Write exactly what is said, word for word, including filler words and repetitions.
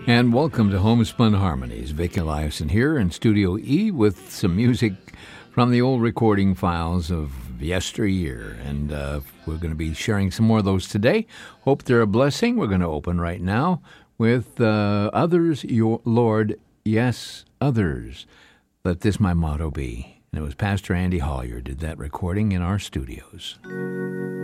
And welcome to Homespun Harmonies. Vic Eliason here in Studio E with some music from the old recording files of yesteryear. And uh, we're going to be sharing some more of those today. Hope they're a blessing. We're going to open right now with uh, Others, Your Lord, Yes, Others. Let this my motto be. And it was Pastor Andy Hollier did that recording in our studios.